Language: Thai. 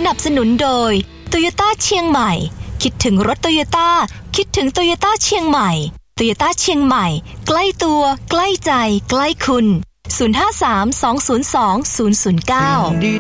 นับสนุนโดย Toyota เชียงใหม่คิดถึงรถ Toyota คิดถึง Toyota เชียงใหม่ Toyota เชียงใหม่ใกล้ตัวใกล้ใจใกล้คุณ053 202 009